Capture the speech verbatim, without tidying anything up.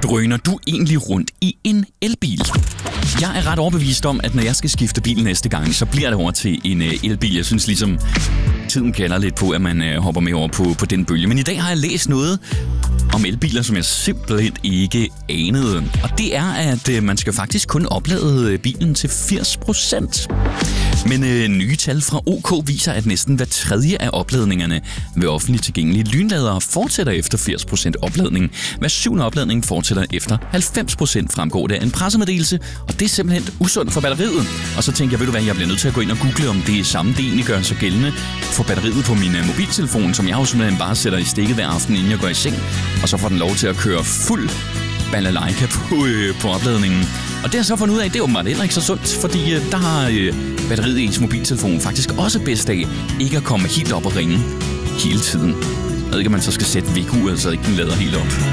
Drøner du egentlig rundt i en elbil? Jeg er ret overbevist om, at når jeg skal skifte bil næste gang, så bliver det over til en elbil. Jeg synes ligesom, tiden kalder lidt på, at man hopper med over på, på den bølge. Men i dag har jeg læst noget om elbiler, som jeg simpelthen ikke anede. Og det er, at man skal faktisk kun oplade bilen til firs procent. Men øh, nye tal fra O K viser, at næsten hver tredje af opladningerne ved offentligt tilgængelige lynladere fortsætter efter firs procent opladning. Hver syvende opladning fortsætter efter halvfems procent, fremgår det af en pressemeddelelse, og det er simpelthen usundt for batteriet. Og så tænker jeg, ved du hvad, jeg bliver nødt til at gå ind og google, om det er samme, det egentlig gør sig gældende for batteriet på min mobiltelefon, som jeg jo simpelthen bare sætter i stikket hver aften, inden jeg går i seng, og så får den lov til at køre fuld balalaika på, øh, på opladningen. Og det har jeg så fundet ud af, det er åbenbart heller ikke så sundt, fordi øh, der har øh, batteriet i ens mobiltelefon faktisk også bedst af ikke at komme helt op og ringe hele tiden. Jeg ved ikke, om man så skal sætte vækkeuret, så ikke den lader helt op.